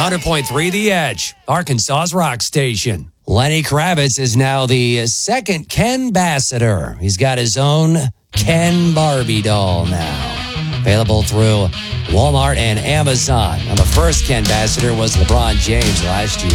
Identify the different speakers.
Speaker 1: 100.3 The Edge, Arkansas's rock station. Lenny Kravitz is now the second Ken Ambassador. He's got his own Ken Barbie doll now. Available through Walmart and Amazon. And the first Ken Ambassador was LeBron James last year.